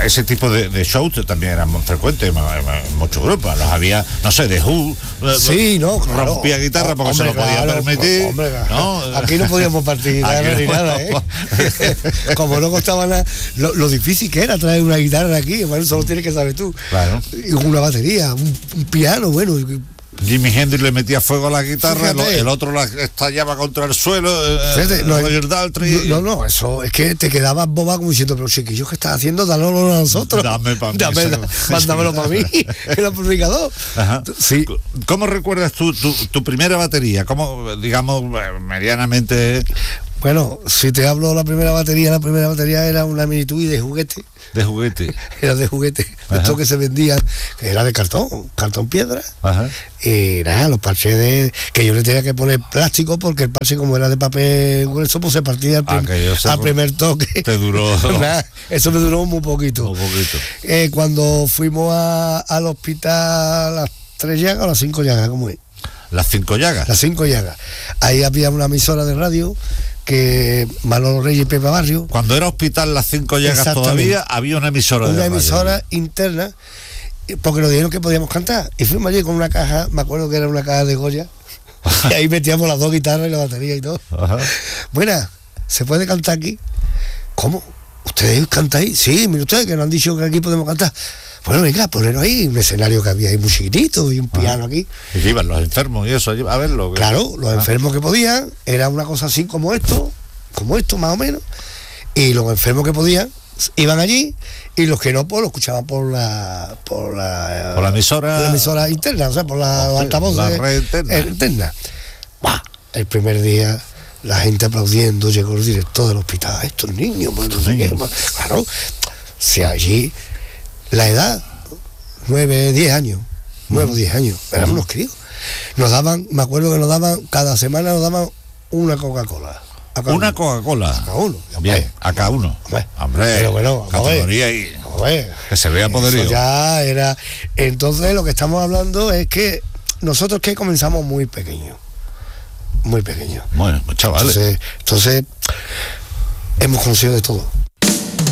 ese tipo de shows también eran muy frecuentes en muchos grupos. Los había, no sé, The Who, sí, no, claro, rompía guitarra porque se lo podía permitir. Hombre, ¿no? Aquí no podíamos partir guitarra ni nada, ¿eh? Como no costaba nada, lo difícil que era traer una guitarra aquí, bueno, eso lo tienes que saber tú. Claro. Y una batería, un piano, bueno. Jimi Hendrix le metía fuego a la guitarra, Fíjate. el otro la estallaba contra el suelo. Fíjate, Roger Daltrey. No, eso es que te quedabas boba como diciendo, pero chiquillos, ¿qué estás haciendo? Dánoslo a nosotros. Dame para mí. Mándamelo para mí, el amplificador. Ajá. Sí. ¿Cómo recuerdas tu primera batería? ¿Cómo, digamos, medianamente? Bueno, si te hablo la primera batería era una Mini Tui de juguete. De juguete. Era de juguete. Esto que se vendía, que era de cartón piedra. Ajá. Y nada, los parches que yo le tenía que poner plástico porque el parche, como era de papel grueso, pues se partía al primer toque. Te duró. Nada, eso me duró muy poquito. Cuando fuimos al hospital, las 3 llagas o las 5 llagas, ¿cómo es? Las 5 llagas. Las 5 llagas. Ahí había una emisora de radio que Manolo Reyes y Pepe Barrio. Cuando era hospital Las 5 llagas todavía había una emisora de radio. Una emisora interna, porque nos dijeron que podíamos cantar. Y fuimos allí con una caja, me acuerdo que era una caja de Goya, y ahí metíamos las 2 guitarras y la batería y todo. Ajá. Buena, ¿se puede cantar aquí? ¿Cómo? ¿Ustedes cantáis? Sí, mire ustedes que nos han dicho que aquí podemos cantar. Bueno, venga, ponerlo ahí, un escenario que había ahí muy chiquitito y un piano aquí. Y que iban los enfermos y eso, a verlo. Claro, los enfermos que podían, era una cosa así como esto más o menos, y los enfermos que podían iban allí, y los que no, pues lo escuchaban por la emisora interna, o sea, por la altavoz la red interna. ¡Bah! El primer día la gente aplaudiendo, llegó el director del hospital, estos niños, pues no sé qué, claro, si allí la edad, 9 o 10 años, eran unos críos. Nos daban, me acuerdo que cada semana nos daban una Coca-Cola. Una Coca-Cola. A cada uno. Bien, a cada uno. Hombre, pero bueno, categoría y que se vea poderío. Eso ya era. Entonces lo que estamos hablando es que nosotros que comenzamos muy pequeños. Bueno, chavales. Entonces hemos conocido de todo.